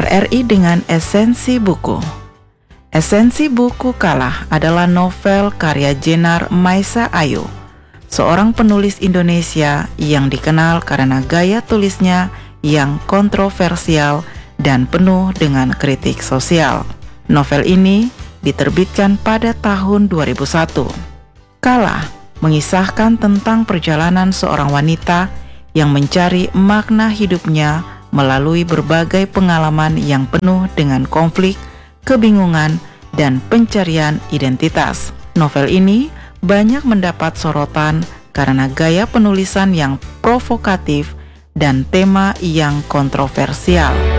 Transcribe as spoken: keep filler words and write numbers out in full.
R R I dengan esensi buku. Esensi buku Kalah adalah novel karya Jenar Maesa Ayu, seorang penulis Indonesia yang dikenal karena gaya tulisnya yang kontroversial dan penuh dengan kritik sosial. Novel ini diterbitkan pada tahun dua ribu satu. Kalah mengisahkan tentang perjalanan seorang wanita yang mencari makna hidupnya melalui berbagai pengalaman yang penuh dengan konflik, kebingungan, dan pencarian identitas. Novel ini banyak mendapat sorotan karena gaya penulisan yang provokatif dan tema yang kontroversial.